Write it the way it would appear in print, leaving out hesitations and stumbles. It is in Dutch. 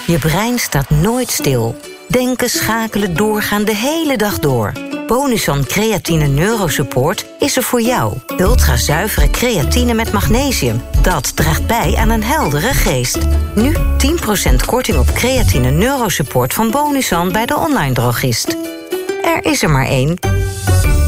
Je brein staat nooit stil. Denken, schakelen, doorgaan de hele dag door. Bonuson Creatine Neurosupport is er voor jou. Ultrazuivere creatine met magnesium. Dat draagt bij aan een heldere geest. Nu 10% korting op Creatine Neurosupport van Bonuson bij de online drogist. Er is er maar één.